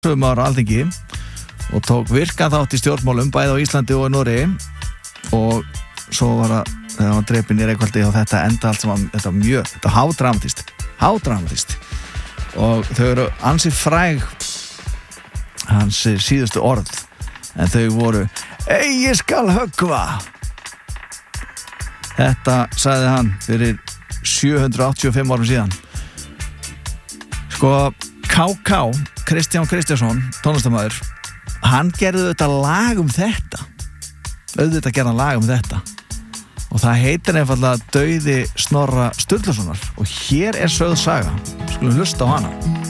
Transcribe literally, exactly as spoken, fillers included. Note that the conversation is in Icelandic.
ára Alþingi og tók virkan þátt í stjórnmálum bæði á Íslandi og í Noregi og svo var það þegar hann drepinn í Reykholti og þetta enda allt saman þetta mjög, þetta hádramatist hádramatist og þau eru ansi fræg hans síðustu orð en þau voru Ei, ég skal höggva þetta sagði hann fyrir sjö hundruð áttatíu og fimm árum síðan sko K K Kristján Kristjánsson, tónlistarmaður hann gerði auðvitað lag um þetta auðvitað gerði hann lag um þetta og það heitir einfallega Dauði Snorra Sturlusonar og hér er sögð saga skulum hlusta á hana